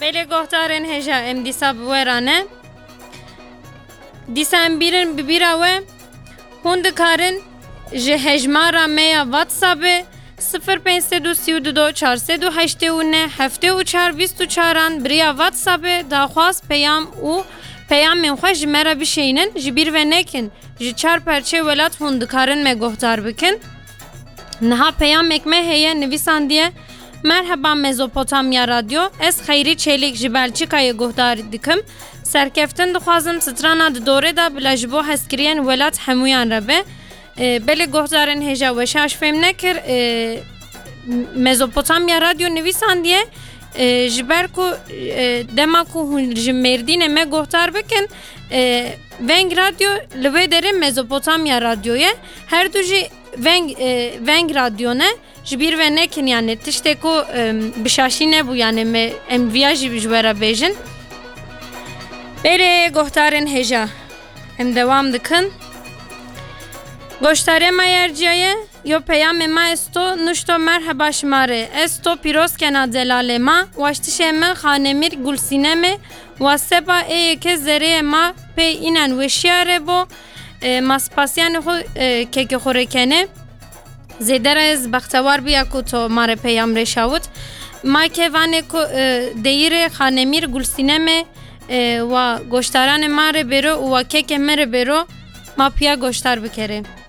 Beyli gohtarın heja em disa bwerane. Disa em bira ve hund dikarin ji hejmara me ya WhatsApp'ı 0532 408 24 biriya WhatsApp'ı daxwaz peyamên xwe ji me re bişeynin ji bîr ve nekin ji çar perçe welat hûn dikarin me guhdar bikin. Niha peyamek me heye nivîsandiye Merhaba Mezopotamya Radyo. Ez Xeyri Çelik ji Belçikayê guhdar dikim. Serkeftin dixwazim strana di dorê da bila ji bo hezkiriyên welat hemûyan re be. Belê guhdarên hêja weşaş fêm nekir Mezopotamya Radyo nivîsandiye ji ber ku dema ku hûn ji Mêrdînê me guhdar bikin Veng Radyo li wê derê Mezopotamya Radyoye her du jî Veng Radyo ne ji bîr ve nekin yani tiştê ku bişaşî nebû yani me em viya jî ji we re bêjin. Belê guhdarên hêja em dewam dikin. Goştarê me yerciye yo peyamê me esto nuşto merheba şimarê esto pîrozkena delalê me waştişê me Xanemîr Gulsîne me wa seba êyekê zereyê me pê înen weşiyarê bo maspasyanê xwe kekexorekenê zêde re ez bextewar biya ku to mare peyam rêşawit mayke vanê ku deyîrê Xanemîr Gulsîne me wa goştaranê me re bêro û wa kekê me re bêro ma piya goştar bikere.